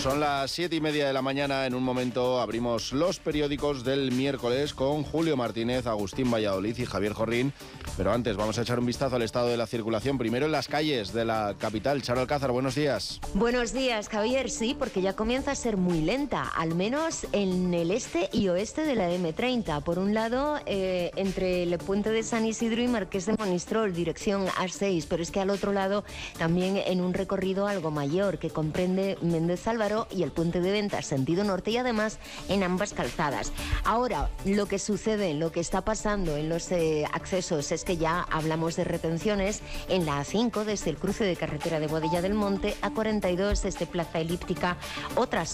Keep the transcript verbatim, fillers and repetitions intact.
Son las siete y media de la mañana. En un momento abrimos los periódicos del miércoles con Julio Martínez, Agustín Valladolid y Javier Jorrín. Pero antes vamos a echar un vistazo al estado de la circulación. Primero en las calles de la capital. Charo Alcázar, buenos días. Buenos días, Javier. Sí, porque ya comienza a ser muy lenta, al menos en el este y oeste de la eme treinta. Por un lado, eh, entre el puente de San Isidro y Marqués de Monistrol, dirección A seis. Pero es que al otro lado, también en un recorrido algo mayor, que comprende Méndez Álvaro y el puente de Ventas, sentido norte, y además en ambas calzadas. Ahora, lo que sucede, lo que está pasando en los eh, accesos es que ya hablamos de retenciones en la A cinco, desde el cruce de carretera de Boadilla del Monte a cuarenta y dos, desde Plaza Elíptica, otras